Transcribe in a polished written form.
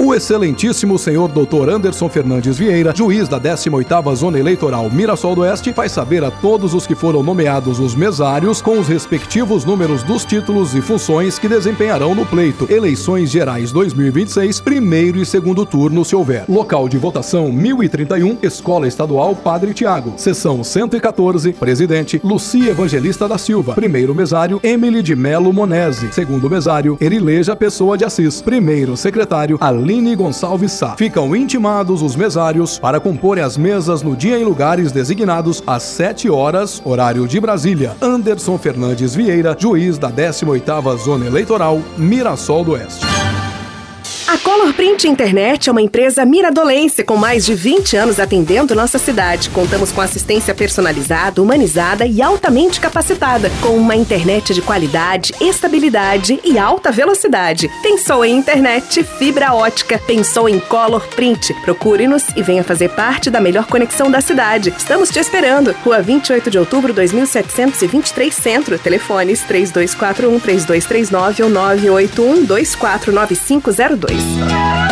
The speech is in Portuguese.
O excelentíssimo senhor Dr. Anderson Fernandes Vieira, juiz da 18ª Zona Eleitoral Mirassol do Oeste, faz saber a todos os que foram nomeados os mesários com os respectivos números dos títulos e funções que desempenharão no pleito Eleições Gerais 2026, primeiro e segundo turno, se houver. Local de votação 1031, Escola Estadual Padre Tiago. Seção 114, presidente Lucia Evangelista da Silva. Primeiro mesário, Emily de Melo Monese. Segundo mesário, Erileja Pessoa de Assis. Primeiro secretário, Aline Gonçalves Sá. Ficam intimados os mesários para comporem as mesas no dia e lugares designados às 7 horas, horário de Brasília. Anderson Fernandes Vieira, juiz da 18ª Zona Eleitoral, Mirassol do Oeste. A Color Print Internet é uma empresa miradolense com mais de 20 anos atendendo nossa cidade. Contamos com assistência personalizada, humanizada e altamente capacitada, com uma internet de qualidade, estabilidade e alta velocidade. Pensou em internet, fibra ótica, pensou em Color Print. Procure-nos e venha fazer parte da melhor conexão da cidade. Estamos te esperando. Rua 28 de outubro, 2723 Centro. Telefones 3241-3239 ou 981-249502.